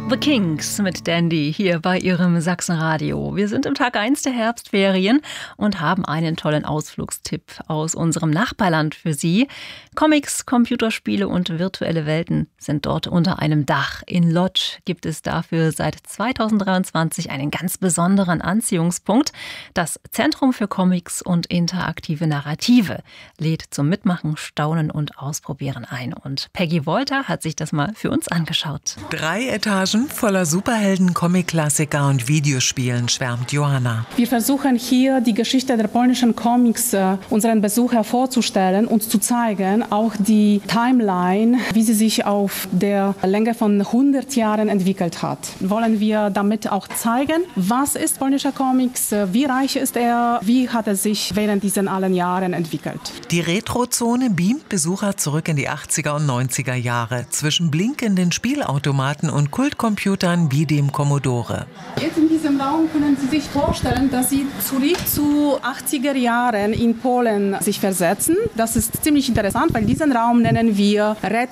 The Kinks mit Dandy hier bei Ihrem Sachsenradio. Wir sind im Tag 1 der Herbstferien und haben einen tollen Ausflugstipp aus unserem Nachbarland für Sie. Comics, Computerspiele und virtuelle Welten sind dort unter einem Dach. In Lodz gibt es dafür seit 2023 einen ganz besonderen Anziehungspunkt. Das Zentrum für Comics und interaktive Narrative lädt zum Mitmachen, Staunen und Ausprobieren ein. Und Peggy Wolter hat sich das mal für uns angeschaut. 3 Etagen voller Superhelden, Comic-Klassiker und Videospielen, schwärmt Johanna. Wir versuchen hier die Geschichte der polnischen Comics unseren Besuchern vorzustellen und zu zeigen, auch die Timeline, wie sie sich auf der Länge von 100 Jahren entwickelt hat. Wollen wir damit auch zeigen, was ist polnischer Comics, wie reich ist er, wie hat er sich während diesen allen Jahren entwickelt. Die Retrozone beamt Besucher zurück in die 80er und 90er Jahre, zwischen blinkenden Spielautomaten und Kultcomputern wie dem Commodore. Jetzt in diesem Raum können Sie sich vorstellen, dass Sie zurück zu 80er Jahren in Polen sich versetzen. Das ist ziemlich interessant, weil diesen Raum nennen wir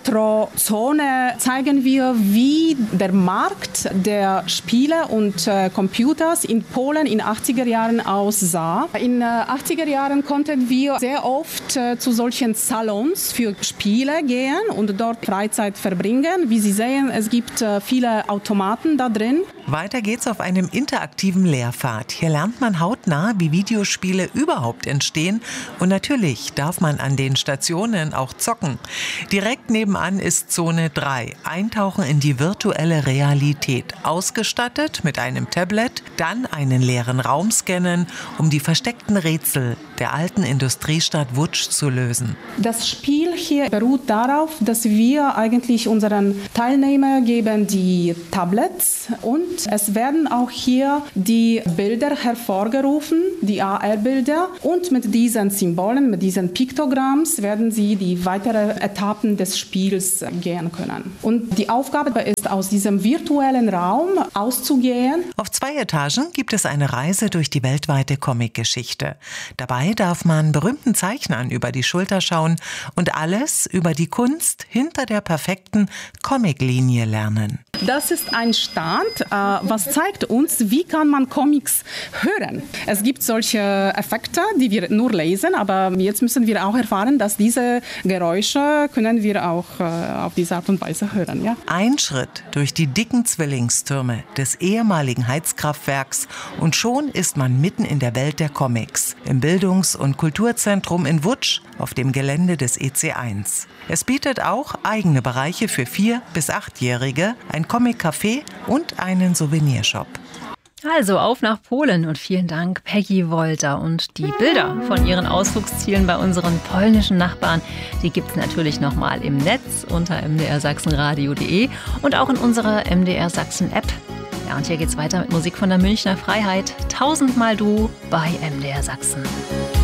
Retrozone. Zeigen wir, wie der Markt der Spiele und Computers in Polen in 80er Jahren aussah. In 80er Jahren konnten wir sehr oft zu solchen Salons für Spiele gehen und dort Freizeit verbringen. Wie Sie sehen, es gibt viele Automaten da drin. Weiter geht's auf einem interaktiven Lehrpfad. Hier lernt man hautnah, wie Videospiele überhaupt entstehen. Und natürlich darf man an den Stationen auch zocken. Direkt nebenan ist Zone 3. Eintauchen in die virtuelle Realität. Ausgestattet mit einem Tablet, dann einen leeren Raum scannen, um die versteckten Rätsel der alten Industriestadt Łódź zu lösen. Das Spiel hier beruht darauf, dass wir eigentlich unseren Teilnehmern geben die Tablets und es werden auch hier die Bilder hervorgerufen, die AR-Bilder, und mit diesen Symbolen, mit diesen Piktogramms werden sie die weiteren Etappen des Spiels gehen können. Und die Aufgabe ist, aus diesem virtuellen Raum auszugehen. Auf 2 Etagen gibt es eine Reise durch die weltweite Comic-Geschichte. Dabei darf man berühmten Zeichnern über die Schulter schauen und alles über die Kunst hinter der perfekten Comic-Linie lernen. Das ist ein Stand, was zeigt uns, wie kann man Comics hören. Es gibt solche Effekte, die wir nur lesen, aber jetzt müssen wir auch erfahren, dass diese Geräusche können wir auch auf diese Art und Weise hören. Ja? Ein Schritt durch die dicken Zwillingstürme des ehemaligen Heizkraftwerks und schon ist man mitten in der Welt der Comics, im Bildungs- und Kulturzentrum in Łódź auf dem Gelände des EC1. Es bietet auch eigene Bereiche für 4- bis 8-Jährige, ein Comic-Café und einen Souvenirshop. Also auf nach Polen und vielen Dank Peggy Wolter. Und die Bilder von ihren Ausflugszielen bei unseren polnischen Nachbarn, die gibt es natürlich nochmal im Netz unter mdrsachsenradio.de und auch in unserer MDR Sachsen App. Ja, und hier geht's weiter mit Musik von der Münchner Freiheit. 1000-mal Du bei MDR Sachsen.